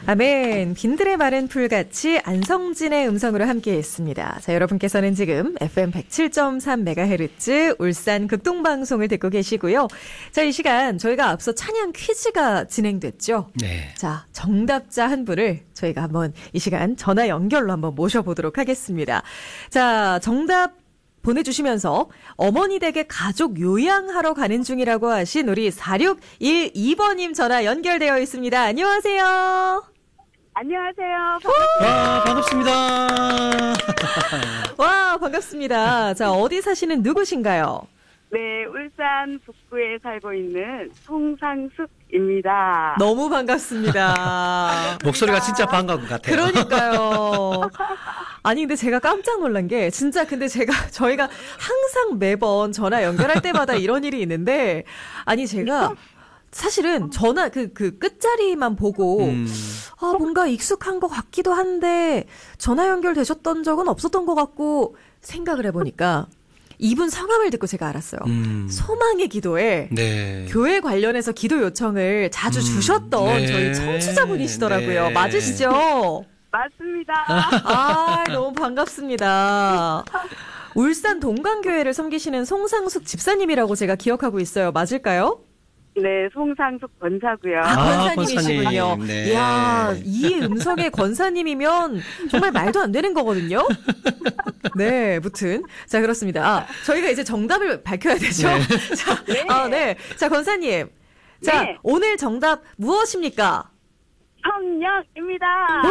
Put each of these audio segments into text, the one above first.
아멘. 빈들의 마른 풀같이 안성진의 음성으로 함께했습니다. 자, 여러분께서는 지금 FM 107.3MHz 울산 극동방송을 듣고 계시고요. 자, 이 시간 저희가 앞서 찬양 퀴즈가 진행됐죠. 네. 자, 정답자 한 분을 저희가 한번 이 시간 전화 연결로 한번 모셔보도록 하겠습니다. 자, 정답 보내주시면서 어머니 댁에 가족 요양하러 가는 중이라고 하신 우리 4612번님 전화 연결되어 있습니다. 안녕하세요. 안녕하세요. 와, 반갑습니다. 와, 반갑습니다. 자, 어디 사시는 누구신가요? 네, 울산 북구에 살고 있는 송상숙입니다. 너무 반갑습니다. 목소리가 진짜 반가운 것 같아요. 그러니까요. 아니, 근데 제가 깜짝 놀란 게, 진짜 근데 저희가 항상 매번 전화 연결할 때마다 이런 일이 있는데, 아니, 제가 사실은 전화 그 끝자리만 보고, 뭔가 익숙한 것 같기도 한데, 전화 연결되셨던 적은 없었던 것 같고, 생각을 해보니까, 이분 성함을 듣고 제가 알았어요. 소망의 기도에 네. 교회 관련해서 기도 요청을 자주 주셨던 네. 저희 청취자분이시더라고요. 네. 맞으시죠? 맞습니다. 아, 너무 반갑습니다. 울산 동강교회를 섬기시는 송상숙 집사님이라고 제가 기억하고 있어요. 맞을까요? 네, 송상숙 권사고요. 권사님이시군요. 권사님. 네. 이야, 이 음성의 권사님이면 정말 말도 안 되는 거거든요. 네, 무튼. 자, 그렇습니다. 저희가 이제 정답을 밝혀야 되죠? 네. 자, 네. 네. 자, 권사님. 자, 네. 오늘 정답 무엇입니까? 성령입니다.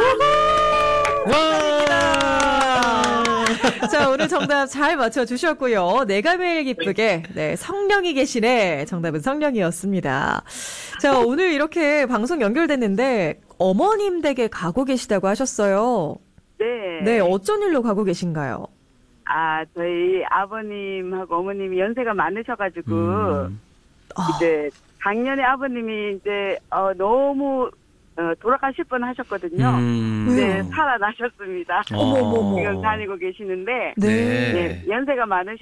와! 자, 오늘 정답 잘 맞춰주셨고요. 내가 매일 기쁘게, 네, 성령이 계시네. 정답은 성령이었습니다. 자, 오늘 이렇게 방송 연결됐는데, 어머님 댁에 가고 계시다고 하셨어요. 네. 네, 어쩐 일로 가고 계신가요? 저희 아버님하고 어머님이 연세가 많으셔가지고, 이제, 작년에 아버님이 이제, 너무, 돌아가실 뻔 하셨거든요. 네, 왜요? 살아나셨습니다. 어머머머. 지금 다니고 계시는데, 네. 네, 연세가 많으시